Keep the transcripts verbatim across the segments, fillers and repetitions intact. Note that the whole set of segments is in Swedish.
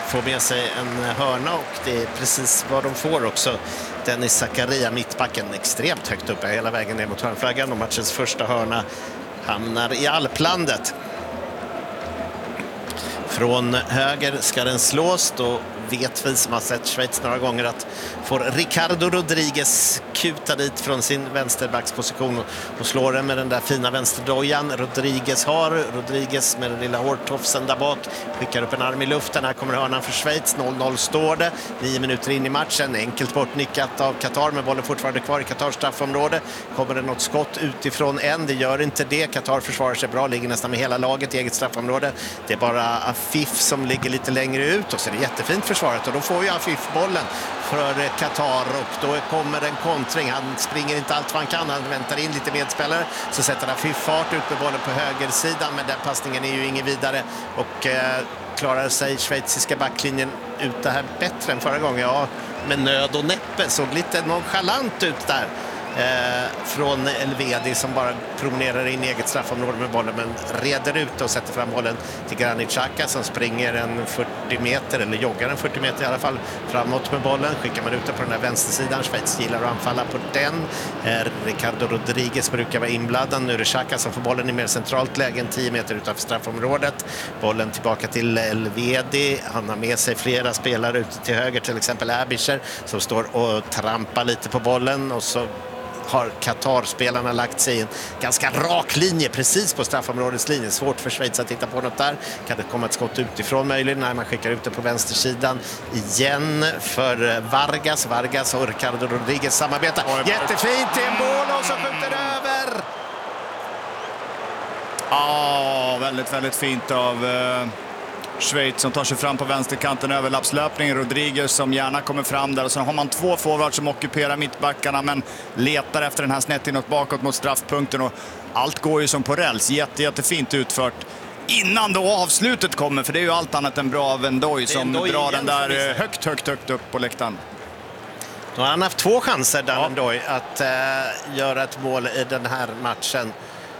får med sig en hörna och det är precis vad de får också. Dennis Zakaria, mittbacken, extremt högt uppe hela vägen ner mot hörnflaggan och matchens första hörna hamnar i alplandet. Från höger ska den slås, då vet vi som har sett Schweiz några gånger att får Ricardo Rodriguez kuta dit från sin vänsterbacksposition och slår den med den där fina vänsterdojan. Rodriguez har, Rodriguez med den lilla hårtofsen där bak, skickar upp en arm i luften. Här kommer hörnan för Schweiz, noll noll står det, nio minuter in i matchen, enkelt bortnickat av Qatar med bollen fortfarande kvar i Qatars straffområde. Kommer det något skott utifrån än, det gör inte det. Qatar försvarar sig bra, ligger nästan med hela laget i eget straffområde. Det är bara Afif som ligger lite längre ut och så är det jättefint försvaret och då får ju Afif bollen för Qatar och då kommer en kontring. Han springer inte allt vad han kan, han väntar in lite medspelare, så sätter Afif fart ut med bollen på högersidan, men den passningen är ju ingen vidare och eh, klarar sig schweiziska backlinjen ut det här bättre än förra gången. Ja, med nöd och näppe, såg lite nonchalant ut där. Eh, från Elvedi som bara promenerar in i eget straffområde med bollen men reder ut och sätter fram bollen till Granit Xhaka som springer en fyrtio meter eller joggar en fyrtio meter i alla fall framåt med bollen. Skickar man ut på den där vänstersidan. Schweiz gillar att anfalla på den. eh, Ricardo Rodriguez brukar vara inblandad. Nu är det Xhaka som får bollen i mer centralt läge, tio meter utanför straffområdet. Bollen tillbaka till Elvedi. Han har med sig flera spelare ute till höger, till exempel Abisher som står och trampar lite på bollen och så har Qatar-spelarna lagt sig i en ganska rak linje precis på straffområdets linje. Svårt för Schweiz att titta på något där. Kan det komma ett skott utifrån möjligen när man skickar ut det på vänstersidan igen för Vargas. Vargas och Ricardo Rodriguez samarbetar. Jättefint i en mål och så skjuter över. Ja, väldigt, väldigt fint av uh, Schweiz som tar sig fram på vänsterkanten, överlappslöpning. Rodriguez som gärna kommer fram där och sen har man två forwards som ockuperar mittbackarna men letar efter den här snett inåt bakåt mot straffpunkten och allt går ju som på räls. Jätte, jättefint utfört innan då avslutet kommer, för det är ju allt annat än bra av Ndoye som drar den där högt, högt, högt upp på läktaren. Då har han haft två chanser där, ja. Ndoye, att uh, göra ett mål i den här matchen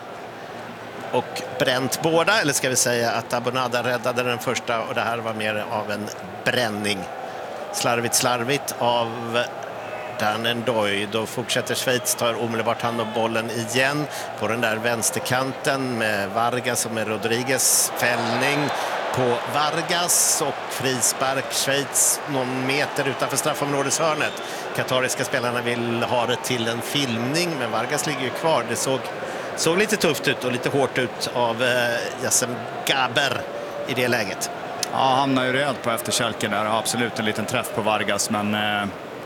och bränt båda, eller ska vi säga att Abonada räddade den första och det här var mer av en bränning. Slarvigt, slarvigt av Dan Ndoye. Då fortsätter Schweiz, tar omedelbart hand om bollen igen på den där vänsterkanten med Vargas och med Rodriguez. Fällning på Vargas och frispark. Schweiz någon meter utanför straffområdeshörnet. Katariska spelarna vill ha det till en filmning men Vargas ligger ju kvar. Det såg Såg lite tufft ut och lite hårt ut av eh, Yassem Gaber i det läget. Ja, han hamnar ju rejält på efterkälken där. Absolut en liten träff på Vargas, men eh,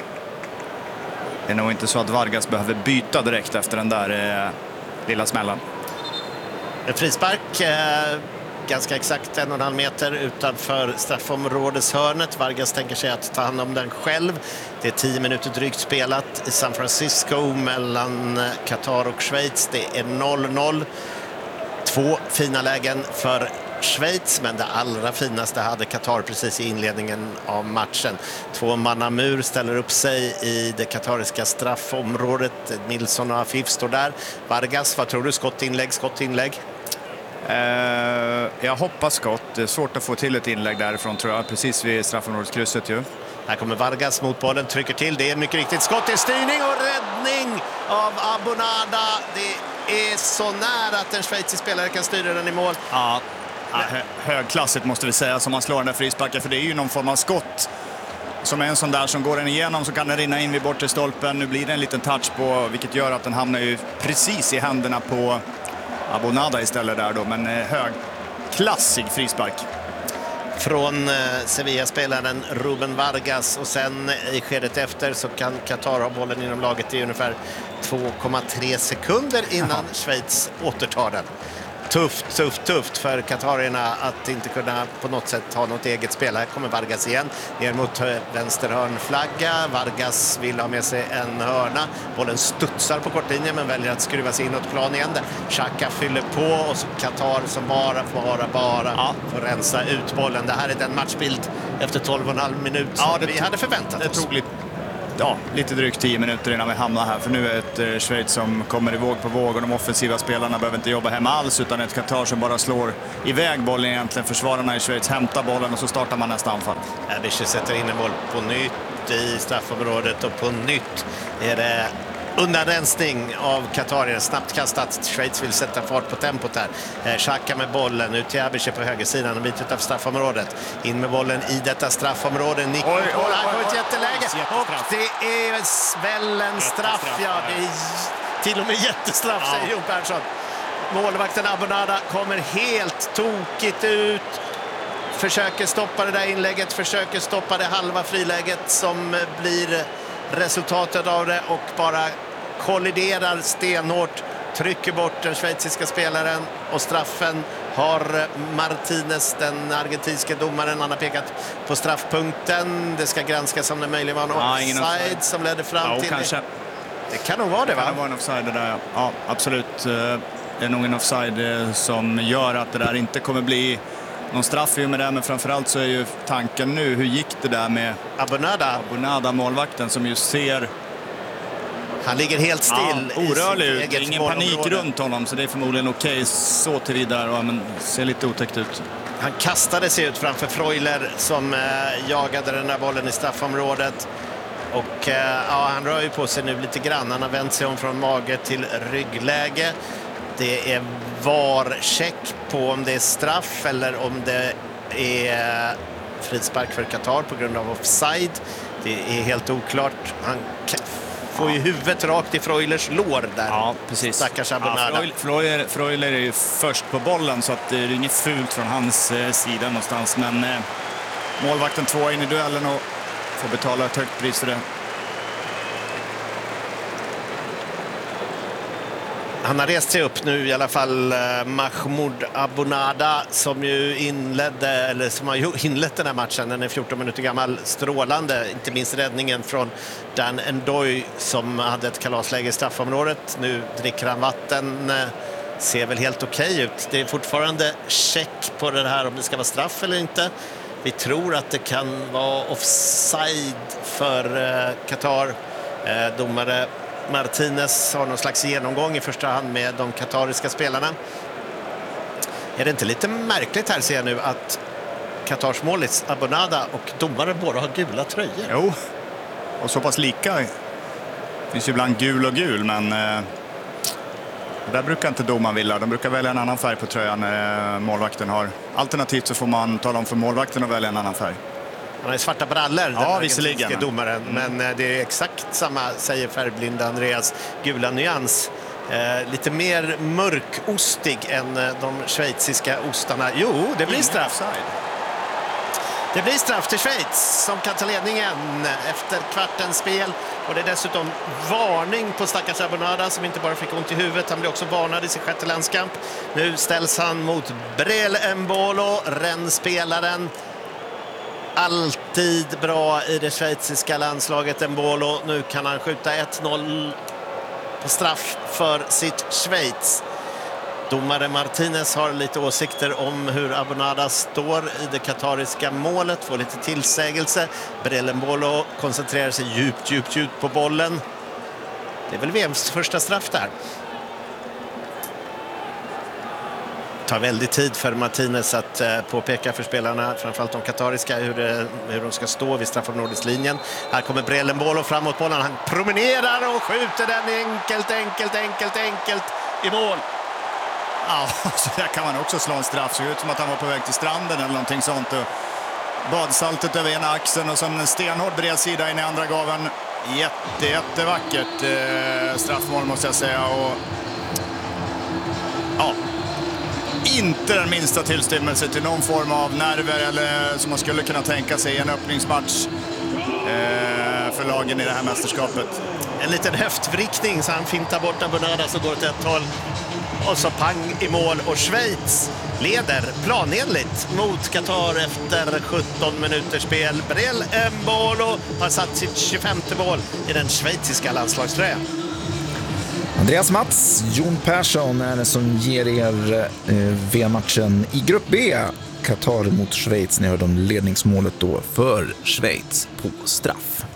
det är nog inte så att Vargas behöver byta direkt efter den där eh, lilla smällen. En frispark, eh, ganska exakt en och en halv meter utanför straffområdeshörnet. Vargas tänker sig att ta hand om den själv. Det är tio minuter drygt spelat i San Francisco mellan Qatar och Schweiz. Det är noll noll. Två fina lägen för Schweiz, men det allra finaste hade Qatar precis i inledningen av matchen. Två mannamur ställer upp sig i det katariska straffområdet. Nilsson och Afif står där. Vargas, vad tror du? Skottinlägg, skottinlägg? Uh, jag hoppas skott. Det är svårt att få till ett inlägg därifrån, tror jag, precis vid straffområdeskrysset ju. Här kommer Vargas mot bollen, trycker till. Det är mycket riktigt skott i styrning och räddning av Abonada. Det är så nära att en schweizisk spelare kan styra den i mål. Ja, ja hö högklassigt måste vi säga som man slår den där frisparken, för det är ju någon form av skott som är en sån där som går den igenom så kan den rinna in vid bortre stolpen. Nu blir det en liten touch på, vilket gör att den hamnar ju precis i händerna på Abonada istället där då, men högklassig frispark. Från eh, Sevilla-spelaren Ruben Vargas och sen i skedet efter så kan Qatar ha bollen inom laget i ungefär två komma tre sekunder innan Aha. Schweiz återtar den. Tufft, tufft, tufft för katarierna att inte kunna på något sätt ha något eget spel. Här kommer Vargas igen, ner mot vänsterhörnflagga. Vargas vill ha med sig en hörna. Bollen studsar på kortlinjen men väljer att skruva sig inåt plan igen. Xhaka fyller på och så Qatar som bara, bara, bara ja. får rensa ut bollen. Det här är den matchbild efter tolv och en halv minut som ja, det vi hade förväntat det oss. Tog lite, ja, lite drygt tio minuter innan vi hamnar här. För nu är ett eh, Schweiz som kommer i våg på våg och de offensiva spelarna behöver inte jobba hemma alls, utan ett Qatar som bara slår iväg bollen egentligen. Försvararna i Schweiz hämtar bollen och så startar man nästa anfall. Erbici sätter in en boll på nytt i straffområdet och på nytt är det undanrensning av Qatar. Snabbt kastat. Schweiz vill sätta fart på tempot här. Xhaka med bollen ut till Erbici på högersidan, en bit utanför straffområdet. In med bollen i detta straffområde. Nick, oj, oj, oj, han får ett jätteläge. Och det är väl en straff. Ja, det är till och med jättestraff, ja, säger Jon Persson. Målvakten Abonada kommer helt tokigt ut. Försöker stoppa det där inlägget. Försöker stoppa det halva friläget som blir resultatet av det och bara kolliderar stenhårt, trycker bort den schweiziska spelaren och straffen har Martinez, den argentinska domaren. Han har pekat på straffpunkten. Det ska granskas om det möjligen var en ja, offside, offside som ledde fram ja, till kanske. Det kan nog vara det, va? Det kan vara en offside där, ja, absolut. Det är nog en offside som gör att det där inte kommer bli någon straff i och med det, men framförallt så är ju tanken nu, hur gick det där med Abonada? Abonada, målvakten, som ju ser... Han ligger helt still. Ja, orörlig ut, ingen panik runt honom, så det är förmodligen okej okay, så till vidare, ja, men ser lite otäckt ut. Han kastade sig ut framför Freuler som eh, jagade den där bollen i straffområdet. Och eh, ja, han rör ju på sig nu lite grann. Han har vänt sig om från mage till ryggläge. Det är var-check på om det är straff eller om det är frispark för Qatar på grund av offside. Det är helt oklart. Han får ju huvudet rakt i Freulers lår där. Ja, precis. Stackars Abonada. Ja, Freuler, Freuler är ju först på bollen, så att det är inget fult från hans eh, sida någonstans. Men eh, målvakten två in i duellen och får betala ett högt pris för det. Han har rest sig upp nu i alla fall, eh, Mahmoud Abonada, som ju inledde, eller som har inlett den här matchen. Den är fjorton minuter gammal, strålande. Inte minst räddningen från Dan Ndoye som hade ett kalasläge i straffområdet. Nu dricker han vatten, eh, ser väl helt okej ut. Det är fortfarande check på det här om det ska vara straff eller inte. Vi tror att det kan vara offside för eh, Qatar. Eh, domare Martinez har någon slags genomgång i första hand med de katariska spelarna. Är det inte lite märkligt här, ser jag nu, att Qatars målis Abonada och domaren båda har gula tröjor? Jo, och så pass lika. Det finns ju ibland gul och gul, men eh, där brukar inte domaren vilja. De brukar välja en annan färg på tröjan när målvakten har. Alternativt så får man tala om för målvakten och välja en annan färg. Han har svarta brallor, ja, visserligen, domaren, mm. men det är exakt samma, säger färgblinda Andreas. Gula nyans. Eh, lite mer mörkostig än de schweiziska ostarna. Jo, det blir straff. Det blir straff till Schweiz som kan ta ledningen efter kvartens spel. Och det är dessutom varning på stackars Abonada som inte bara fick ont i huvudet. Han blir också varnad i sin sjätte landskamp. Nu ställs han mot Breel Embolo, rennspelaren. Alltid bra i det schweiziska landslaget, Embolo. Nu kan han skjuta ett noll på straff för sitt Schweiz. Domare Martinez har lite åsikter om hur Abonada står i det katariska målet. Får lite tillsägelse. Breel Embolo koncentrerar sig djupt, djupt, djupt på bollen. Det är väl V M:s första straff där. Tar väldigt tid för Martinez att eh, påpeka för spelarna, framförallt de katariska, hur, det, hur de ska stå vid straffområdeslinjen. Här kommer Breel Embolo fram mot bollen. Han promenerar och skjuter den enkelt, enkelt, enkelt, enkelt i mål. Ja, så där kan man också slå en straff. Så ut som att han var på väg till stranden eller någonting sånt. Och badsaltet över ena axeln och som en stenhård bred sida in i andra gaven. Jätte, jättevackert eh, straffmål måste jag säga. Och ja, inte den minsta tillstymmelse till någon form av nerver eller som man skulle kunna tänka sig i en öppningsmatch eh, för lagen i det här mästerskapet. En liten höftvrickning så han fintar bort Abonada så går det ett håll. Och så pang i mål och Schweiz leder planenligt mot Qatar efter sjutton minuters spel. Breel Embolo har satt sitt tjugofemte mål i den schweiziska landslagströjan. Andreas Mats, Jon Persson är det som ger er eh, V M-matchen i grupp B. Qatar mot Schweiz. Ni hör de ledningsmålet då för Schweiz på straff.